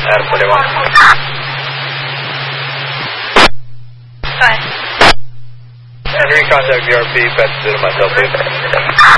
Adam 41. Go ahead. And recontact VRP, back to myself, please.